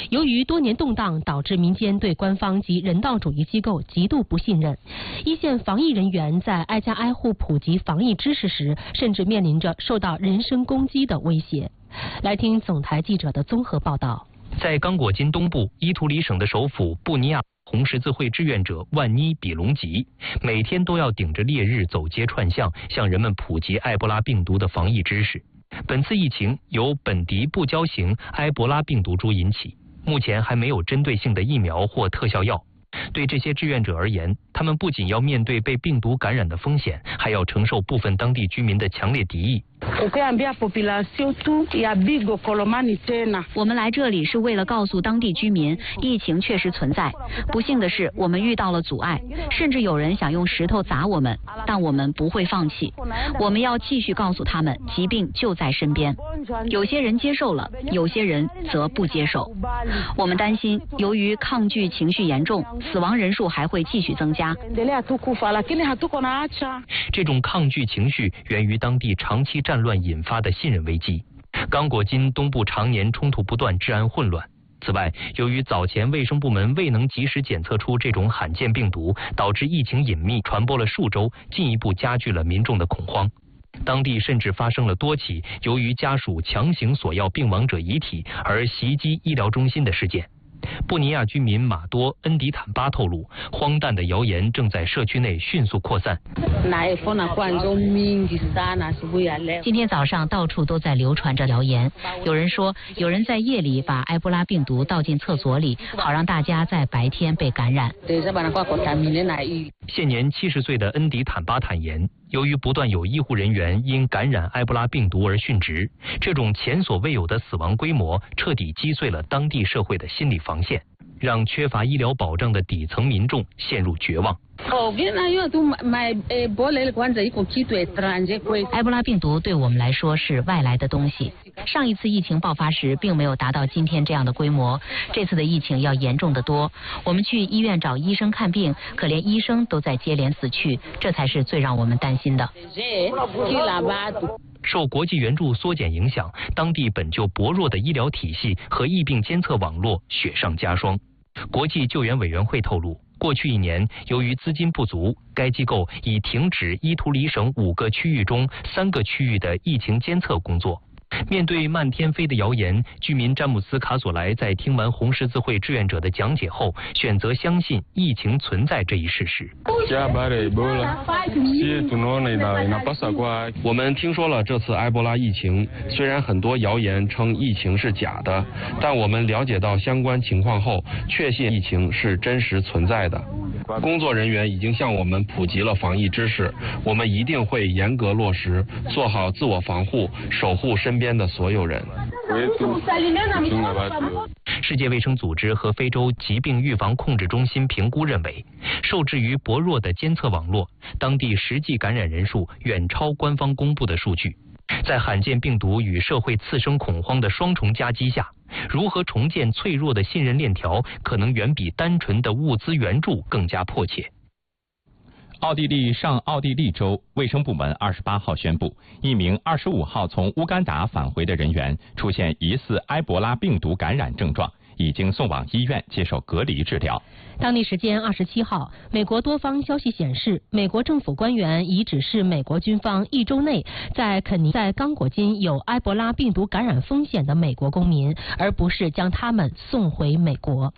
由于多年动荡，导致民间对官方及人道主义机构极度不信任。一线防疫人员在挨家挨户普及防疫知识时，甚至面临着受到人身攻击的威胁。来听总台记者的综合报道。 在刚果金东部伊图里省的首府布尼亚，红十字会志愿者万妮比隆吉每天都要顶着烈日走街串巷，向人们普及埃博拉病毒的防疫知识。本次疫情由本地不交型埃博拉病毒株引起，目前还没有针对性的疫苗或特效药。对这些志愿者而言，他们不仅要面对被病毒感染的风险，还要承受部分当地居民的强烈敌意。 我们来这里是为了告诉当地居民，疫情确实存在。不幸的是，我们遇到了阻碍，甚至有人想用石头砸我们，但我们不会放弃。我们要继续告诉他们，疾病就在身边。有些人接受了，有些人则不接受。我们担心，由于抗拒情绪严重，死亡人数还会继续增加。 这种抗拒情绪源于当地长期战乱引发的信任危机。刚果金东部常年冲突不断，治安混乱。此外，由于早前卫生部门未能及时检测出这种罕见病毒，导致疫情隐秘传播了数周，进一步加剧了民众的恐慌。当地甚至发生了多起由于家属强行索要病亡者遗体而袭击医疗中心的事件。布尼亚居民马多恩迪坦巴透露，荒诞的谣言正在社区内迅速扩散。 今天早上到处都在流传着谣言，有人说有人在夜里把埃博拉病毒倒进厕所里，好让大家在白天被感染。 现年70岁的恩迪坦巴坦言，由于不断有医护人员因感染埃博拉病毒而殉职，这种前所未有的死亡规模彻底击碎了当地社会的心理防线，让缺乏医疗保障的底层民众陷入绝望。 埃博拉病毒对我们来说是外来的东西。上一次疫情爆发时并没有达到今天这样的规模，这次的疫情要严重得多。我们去医院找医生看病，可连医生都在接连死去，这才是最让我们担心的。 受国际援助缩减影响，当地本就薄弱的医疗体系和疫病监测网络雪上加霜。国际救援委员会透露，过去1年，由于资金不足，该机构已停止伊图里省5个区域中3个区域的疫情监测工作。面对漫天飞的谣言，居民詹姆斯·卡索莱在听完红十字会志愿者的讲解后，选择相信疫情存在这一事实。我们听说了这次埃博拉疫情，虽然很多谣言称疫情是假的，但我们了解到相关情况后，确信疫情是真实存在的。工作人员已经向我们普及了防疫知识，我们一定会严格落实，做好自我防护，守护身边的所有人。世界卫生组织和非洲疾病预防控制中心评估认为，受制于薄弱的监测网络，当地实际感染人数远超官方公布的数据。在罕见病毒与社会次生恐慌的双重夹击下，如何重建脆弱的信任链条，可能远比单纯的物资援助更加迫切。 奥地利上奥地利州卫生部门28号宣布，一名25号从乌干达返回的人员出现疑似埃博拉病毒感染症状，已经送往医院接受隔离治疗。 当地时间27号，美国多方消息显示，美国政府官员已指示美国军方1周内在刚果金有埃博拉病毒感染风险的美国公民，而不是将他们送回美国。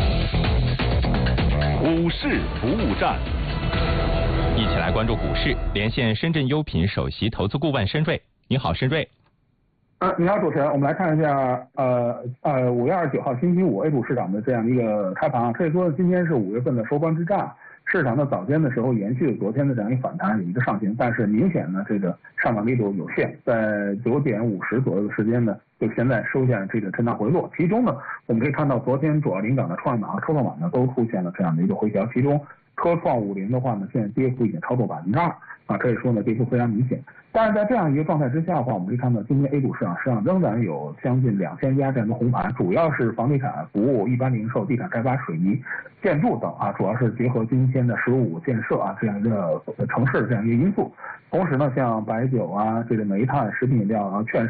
股市服务站。 一起来关注股市，连线深圳优品首席投资顾问申瑞。你好，申瑞。 你好，主持人，我们来看一下5月29号星期五 A 股市场的这样一个开盘。可以说今天是5月份的收官之战，市场的早间的时候延续了昨天的这样一个反弹，有一个上行，但是明显呢这个上涨力度有限，在9点50左右的时间呢，就现在收线这个震荡回落。其中呢，我们可以看到昨天主要领涨的创业板和科创板呢都出现了这样的一个回调，其中科创50的话呢，现在跌幅已经超过2%啊，可以说呢跌幅非常明显。但是在这样一个状态之下的话，我们可以看到今天 A 股市场实际上仍然有将近2000家这样的红盘，主要是房地产、服务、一般零售、地产开发、水泥、建筑等啊，主要是结合今天的15建设啊这样一个城市这样一个因素。同时呢，像白酒啊、这个煤炭、食品饮料啊、券商